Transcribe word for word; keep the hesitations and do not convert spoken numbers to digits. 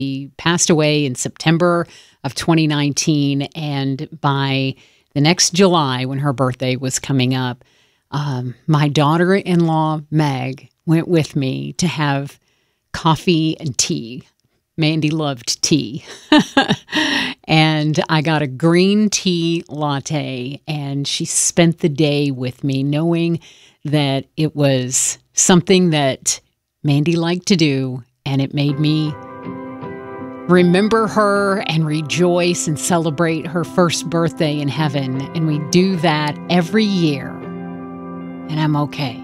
He passed away in September of twenty nineteen, and by the next July, when her birthday was coming up, um, my daughter-in-law, Meg, went with me to have coffee and tea. Mandy loved tea. And I got a green tea latte, and she spent the day with me, knowing that it was something that Mandy liked to do, and it made me remember her and rejoice and celebrate her first birthday in heaven. And we do that every year, and I'm okay.